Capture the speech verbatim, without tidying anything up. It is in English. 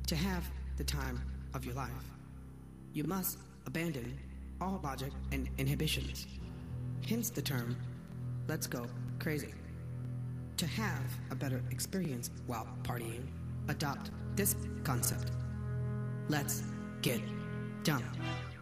To have the time of your life, you must abandon all logic and inhibitions. Hence the term, let's go crazy. To have a better experience while partying, adopt this concept. Let's get dumb.